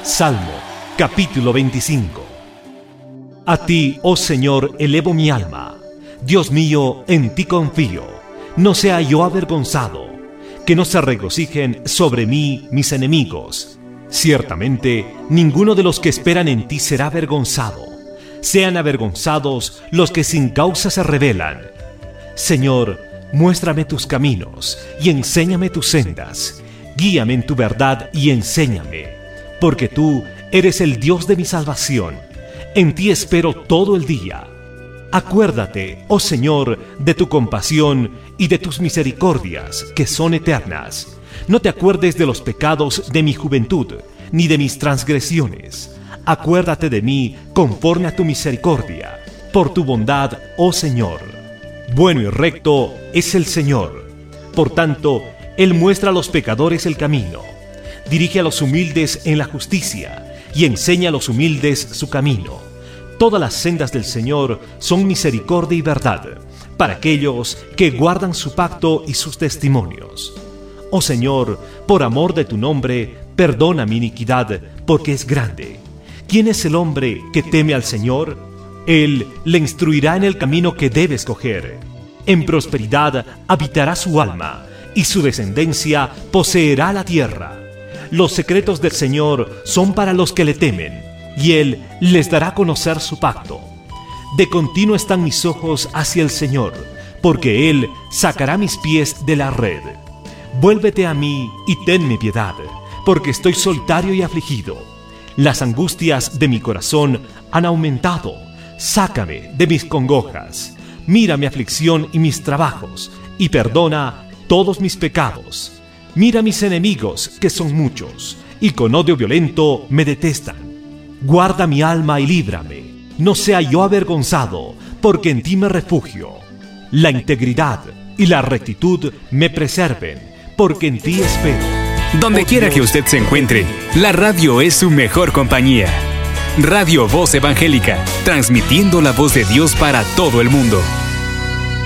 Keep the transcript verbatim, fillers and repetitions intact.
Salmo, capítulo veinticinco. A ti, oh Señor, elevo mi alma. Dios mío, en ti confío. No sea yo avergonzado. Que no se regocijen sobre mí mis enemigos. Ciertamente, ninguno de los que esperan en ti será avergonzado. Sean avergonzados los que sin causa se rebelan. Señor, muéstrame tus caminos y enséñame tus sendas. Guíame en tu verdad y enséñame. Porque tú eres el Dios de mi salvación. En ti espero todo el día. Acuérdate, oh Señor, de tu compasión y de tus misericordias, que son eternas. No te acuerdes de los pecados de mi juventud, ni de mis transgresiones. Acuérdate de mí conforme a tu misericordia, por tu bondad, oh Señor. Bueno y recto es el Señor. Por tanto, Él muestra a los pecadores el camino. Dirige a los humildes en la justicia y enseña a los humildes su camino. Todas las sendas del Señor son misericordia y verdad para aquellos que guardan su pacto y sus testimonios. Oh Señor, por amor de tu nombre, perdona mi iniquidad, porque es grande. ¿Quién es el hombre que teme al Señor? Él le instruirá en el camino que debe escoger. En prosperidad habitará su alma, y su descendencia poseerá la tierra. Los secretos del Señor son para los que le temen, y Él les dará a conocer su pacto. De continuo están mis ojos hacia el Señor, porque Él sacará mis pies de la red. Vuélvete a mí y tenme piedad, porque estoy solitario y afligido. Las angustias de mi corazón han aumentado. Sácame de mis congojas. Mira mi aflicción y mis trabajos, y perdona todos mis pecados. Mira mis enemigos, que son muchos, y con odio violento me detestan. Guarda mi alma y líbrame. No sea yo avergonzado, porque en ti me refugio. La integridad y la rectitud me preserven, porque en ti espero. Donde quiera que usted se encuentre, la radio es su mejor compañía. Radio Voz Evangélica, transmitiendo la voz de Dios para todo el mundo.